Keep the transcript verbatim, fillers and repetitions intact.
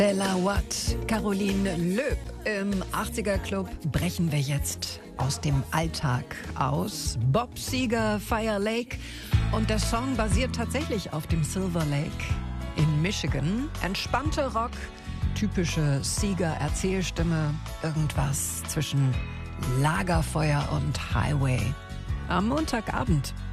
Bella Watt, Caroline Loeb. Im achtziger Club brechen wir jetzt aus dem Alltag aus. Bob Seger, Fire Lake. Und der Song basiert tatsächlich auf dem Silver Lake in Michigan. Entspannte Rock, typische Seger-Erzählstimme. Irgendwas zwischen Lagerfeuer und Highway. Am Montagabend.